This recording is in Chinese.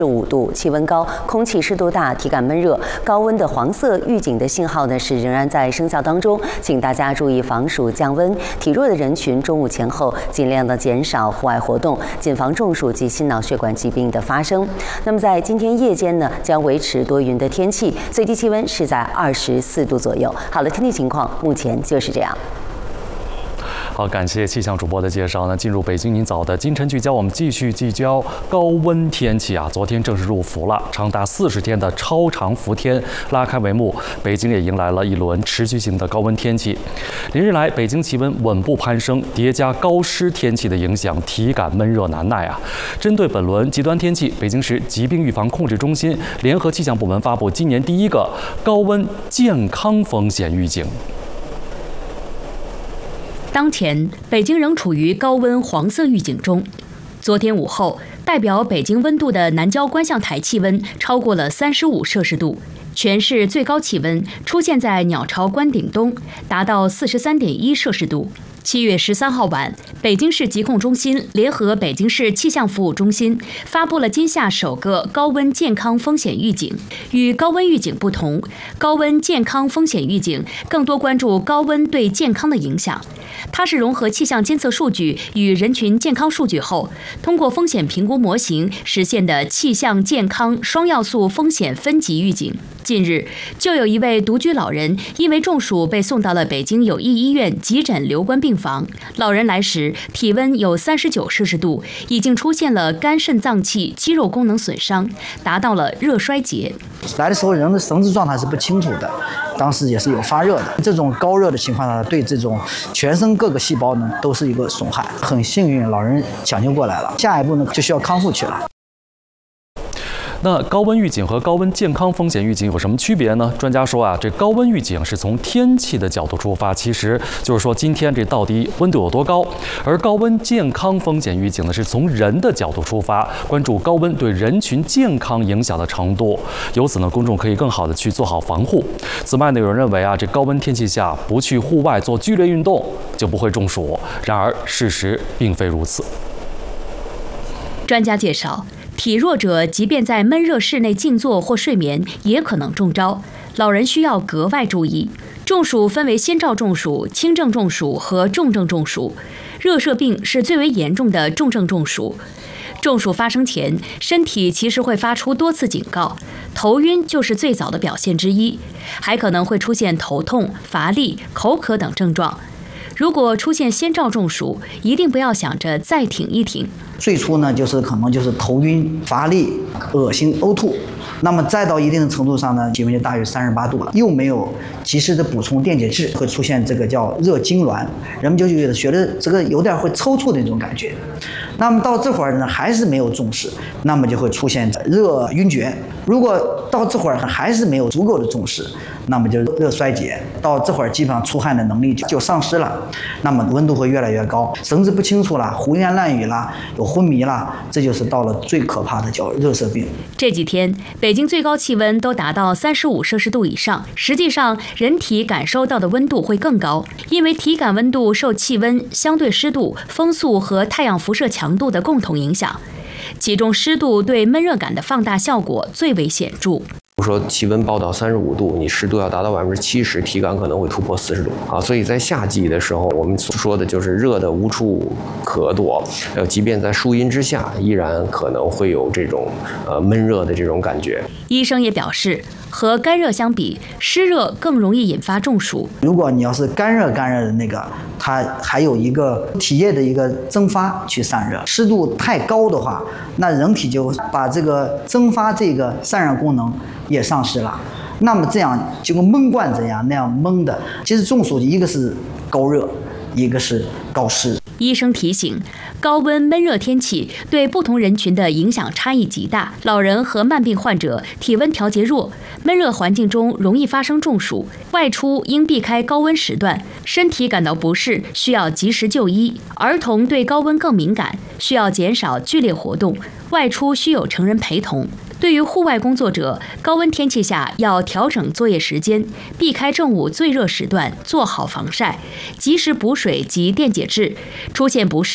5度，气温高，空气湿度大，体感闷热，高温的黄色预警的信号呢是仍然在生效当中，请大家注意防暑降温。体弱的人群中午前后尽量的减少户外活动，谨防中暑及心脑血管疾病的发生。那么在今天夜间呢，将维持多云的天气，最低气温是在24度左右。好的，天气情况目前就是这样。 好，感谢气象主播的介绍。那进入北京您早的今晨聚焦，我们继续聚焦高温天气啊。昨天正式入伏了，长达40天的超长伏天拉开帷幕，北京也迎来了一轮持续性的高温天气。连日来，北京气温稳步攀升，叠加高湿天气的影响，体感闷热难耐啊。针对本轮极端天气，北京市疾病预防控制中心联合气象部门发布今年第一个高温健康风险预警。 当前，北京仍处于高温黄色预警中。昨天午后，代表北京温度的南郊观象台气温超过了35摄氏度，全市最高气温出现在鸟巢观顶东，达到43.1摄氏度。7月13号晚，北京市疾控中心联合北京市气象服务中心发布了今夏首个高温健康风险预警。与高温预警不同，高温健康风险预警更多关注高温对健康的影响。它是融合气象监测数据与人群健康数据后，通过风险评估模型实现的气象健康双要素风险分级预警。近日，就有一位独居老人因为中暑被送到了北京友谊医院急诊留观病房。老人来时体温有39摄氏度，已经出现了肝肾脏器肌肉功能损伤，达到了热衰竭。 来的时候人的神志状态是不清楚的，当时也是有发热的。这种高热的情况下，对这种全身各个细胞呢都是一个损害。很幸运，老人抢救过来了，下一步呢就需要康复去了。 那高温预警和高温健康风险预警有什么区别呢？专家说啊，这高温预警是从天气的角度出发，其实就是说今天这到底温度有多高；而高温健康风险预警呢，是从人的角度出发，关注高温对人群健康影响的程度。由此呢，公众可以更好的去做好防护。此外呢，有人认为啊，这高温天气下不去户外做剧烈运动就不会中暑，然而事实并非如此。 专家介绍，体弱者即便在闷热室内静坐或睡眠，也可能中招，老人需要格外注意。中暑分为先兆中暑、轻症中暑和重症中暑，热射病是最为严重的重症中暑。中暑发生前，身体其实会发出多次警告，头晕就是最早的表现之一，还可能会出现头痛、乏力、口渴等症状。如果出现先兆中暑，一定不要想着再挺一挺。 最初呢，可能就是头晕、乏力、恶心、呕吐，那么再到一定的程度上呢，体温就大于38度了，又没有及时的补充电解质，会出现这个叫热痉挛，人们就觉得这个有点会抽搐的那种感觉。那么到这会儿呢，还是没有重视，那么就会出现热晕厥。如果到这会儿还是没有足够的重视，那么就热衰竭，到这会儿基本上出汗的能力就丧失了，那么温度会越来越高，神志不清楚了，胡言乱语了，有昏迷了，这就是到了最可怕的叫热射病。 这几天北京最高气温都达到35摄氏度以上，实际上人体感受到的温度会更高，因为体感温度受气温、相对湿度、风速和太阳辐射强度的共同影响，其中湿度对闷热感的放大效果最为显著。 比如说气温报到35度，你湿度要达到70%，体感可能会突破40度啊。所以在夏季的时候，我们所说的就是热的无处可躲，即便在树荫之下，依然可能会有这种闷热的这种感觉。 医生也表示，和干热相比，湿热更容易引发中暑。 如果你要是干热的那个，它还有一个体液的一个蒸发去散热，湿度太高的话，那人体就把这个蒸发这个散热功能也丧失了，那么这样就跟闷罐子一样那样闷的。其实中暑一个是高热，一个是高湿。 医生提醒，高温闷热天气对不同人群的影响差异极大，老人和慢病患者体温调节弱，闷热环境中容易发生中暑，外出应避开高温时段，身体感到不适需要及时就医。儿童对高温更敏感，需要减少剧烈活动，外出需有成人陪同。对于户外工作者，高温天气下要调整作业时间，避开正午最热时段，做好防晒，及时补水及电解质。出现不适